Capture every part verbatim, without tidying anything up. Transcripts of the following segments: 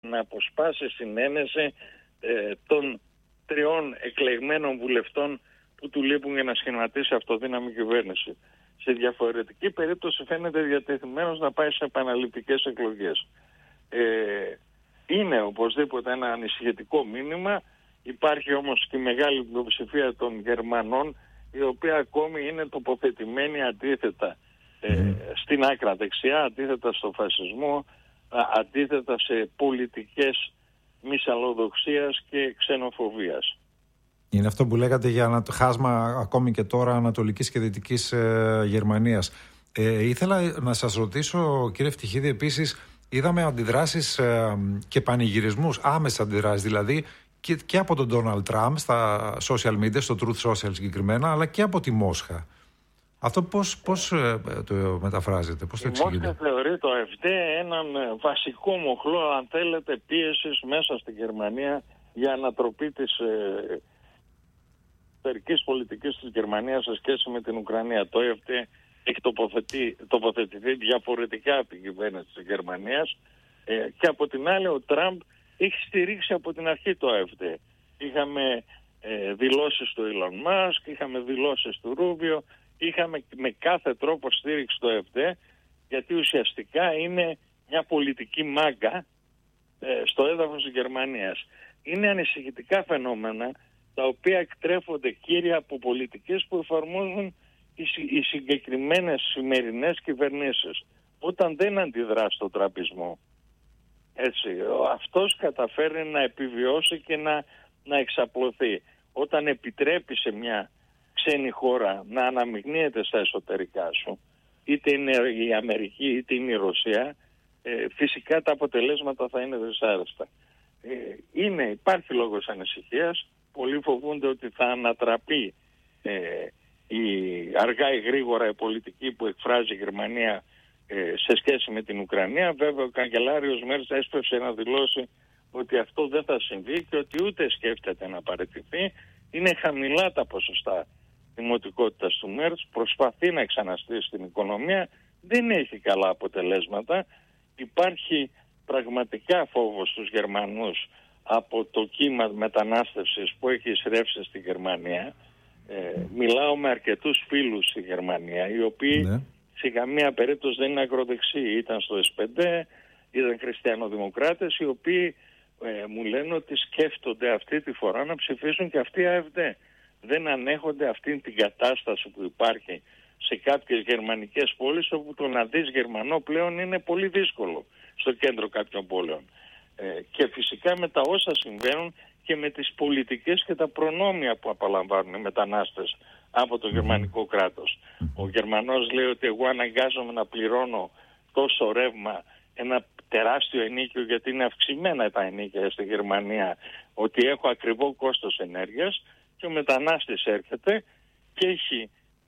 να αποσπάσει συνένεση ε, των τριών εκλεγμένων βουλευτών που του λείπουν για να σχηματίσει αυτοδύναμη κυβέρνηση. Σε διαφορετική περίπτωση φαίνεται διατεθειμένος να πάει σε επαναληπτικές εκλογές. Ε, είναι οπωσδήποτε ένα ανησυχητικό μήνυμα. Υπάρχει όμως και μεγάλη πλειοψηφία των Γερμανών, η οποία ακόμη είναι τοποθετημένη αντίθετα ε, mm. στην άκρα δεξιά, αντίθετα στο φασισμό, αντίθετα σε πολιτικές μυσαλλοδοξίας και ξενοφοβίας. Είναι αυτό που λέγατε για ένα χάσμα ακόμη και τώρα ανατολικής και δυτικής ε, Γερμανίας. Ε, ήθελα να σας ρωτήσω, κύριε Φτυχίδη, επίσης είδαμε αντιδράσεις ε, και πανηγυρισμούς, άμεσες αντιδράσεις δηλαδή, και, και από τον Ντόναλντ Τραμπ στα social media, στο Truth Social συγκεκριμένα, αλλά και από τη Μόσχα. Αυτό πώς, πώς ε, το μεταφράζετε, πώς το εξηγείτε? Η Μόσχα θεωρεί το ΑφΔ έναν βασικό μοχλό, αν θέλετε, πίεσης μέσα στη Γερμανία για ανατροπή της ε, εξωτερικής πολιτικής της Γερμανίας σε σχέση με την Ουκρανία. Το ΑfD έχει τοποθετηθεί, τοποθετηθεί διαφορετικά από την κυβέρνηση της Γερμανίας ε, και από την άλλη ο Τραμπ έχει στηρίξει από την αρχή το ΑfD. Είχαμε ε, δηλώσεις του Elon Musk, είχαμε δηλώσεις του Ρούμπιο, είχαμε με κάθε τρόπο στήριξη το ΑfD, γιατί ουσιαστικά είναι μια πολιτική μάγκα ε, στο έδαφος της Γερμανίας. Είναι ανησυχητικά φαινόμενα τα οποία εκτρέφονται κύρια από πολιτικές που εφαρμόζουν οι, οι συγκεκριμένες σημερινές κυβερνήσεις, όταν δεν αντιδρά στο τραπισμό. Έτσι, αυτός καταφέρει να επιβιώσει και να, να εξαπλωθεί. Όταν επιτρέπει σε μια ξένη χώρα να αναμειγνύεται στα εσωτερικά σου, είτε είναι η Αμερική είτε είναι η Ρωσία, ε, φυσικά τα αποτελέσματα θα είναι δυσάρεστα. Ε, είναι, υπάρχει λόγος ανησυχίας. Πολλοί φοβούνται ότι θα ανατραπεί ε, η, αργά ή γρήγορα η πολιτική που εκφράζει η Γερμανία ε, σε σχέση με την Ουκρανία. Βέβαια ο καγκελάριος Μέρτς έσπευσε να δηλώσει ότι αυτό δεν θα συμβεί και ότι ούτε σκέφτεται να παραιτηθεί. Είναι χαμηλά τα ποσοστά δημοτικότητας του Μέρτς, προσπαθεί να ξαναστήσει την οικονομία, δεν έχει καλά αποτελέσματα. Υπάρχει πραγματικά φόβος στους Γερμανούς από το κύμα μετανάστευσης που έχει εισρεύσει στη Γερμανία. Ε, μιλάω με αρκετούς φίλους στη Γερμανία, οι οποίοι ναι. σε καμία περίπτωση δεν είναι ακροδεξιοί. Ήταν στο ες πι ντι, ήταν χριστιανοδημοκράτες, οι οποίοι ε, μου λένε ότι σκέφτονται αυτή τη φορά να ψηφίσουν και αυτοί ΑfD. Δεν ανέχονται αυτή την κατάσταση που υπάρχει σε κάποιες γερμανικές πόλεις, όπου το να δεις Γερμανό πλέον είναι πολύ δύσκολο στο κέντρο κάποιων πόλεων. Ε, και φυσικά με τα όσα συμβαίνουν και με τις πολιτικές και τα προνόμια που απαλαμβάνουν οι μετανάστες από το γερμανικό κράτος. Ο Γερμανός λέει ότι εγώ αναγκάζομαι να πληρώνω τόσο ρεύμα, ένα τεράστιο ενίκιο, γιατί είναι αυξημένα τα ενίκια στη Γερμανία, ότι έχω ακριβό κόστος ενέργειας, και ο μετανάστης έρχεται και έχει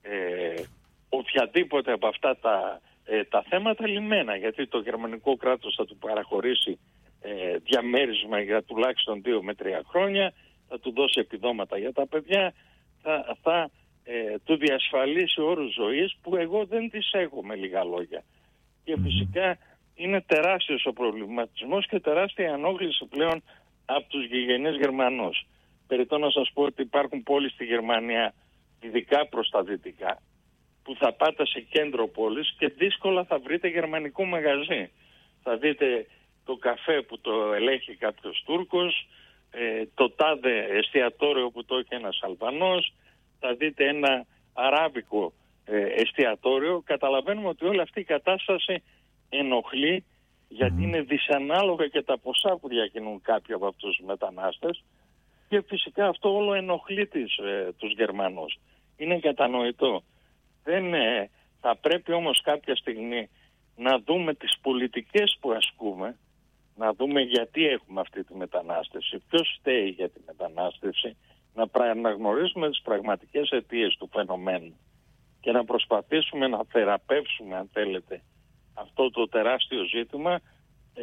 ε, οποιαδήποτε από αυτά τα, ε, τα θέματα λυμμένα, γιατί το γερμανικό κράτος θα του παραχωρήσει ε, διαμέρισμα για τουλάχιστον δύο με τρία χρόνια, θα του δώσει επιδόματα για τα παιδιά, θα, θα ε, του διασφαλίσει όρους ζωής που εγώ δεν τις έχω, με λίγα λόγια. Και φυσικά είναι τεράστιος ο προβληματισμός και τεράστια ανόχληση πλέον από τους γηγενείς Γερμανούς. Περιττώ να σας πω ότι υπάρχουν πόλεις στη Γερμανία, ειδικά προς τα δυτικά, που θα πάτε σε κέντρο πόλης και δύσκολα θα βρείτε γερμανικό μαγαζί. Θα δείτε το καφέ που το ελέγχει κάποιος Τούρκος, ε, το τάδε εστιατόριο που το έχει ένας Αλβανός, θα δείτε ένα αράβικο ε, εστιατόριο. Καταλαβαίνουμε ότι όλη αυτή η κατάσταση ενοχλεί, γιατί είναι δυσανάλογα και τα ποσά που διακινούν κάποιοι από αυτούς τους μετανάστες, και φυσικά αυτό όλο ενοχλεί τις, ε, τους Γερμανούς. Είναι κατανοητό. Δεν, ε, θα πρέπει όμως κάποια στιγμή να δούμε τις πολιτικές που ασκούμε, να δούμε γιατί έχουμε αυτή τη μετανάστευση, ποιος φταίει για τη μετανάστευση, να αναγνωρίσουμε τις πραγματικές αιτίες του φαινομένου και να προσπαθήσουμε να θεραπεύσουμε, αν θέλετε, αυτό το τεράστιο ζήτημα, ε,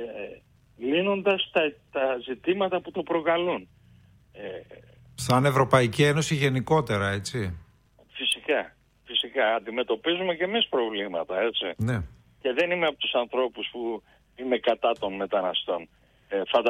λύνοντας τα, τα ζητήματα που το προκαλούν. Ε, Σαν Ευρωπαϊκή Ένωση γενικότερα, έτσι. Φυσικά, φυσικά. Αντιμετωπίζουμε και εμείς προβλήματα, έτσι. Ναι. Και δεν είμαι από τους ανθρώπους που είμαι κατά των μεταναστών. ε,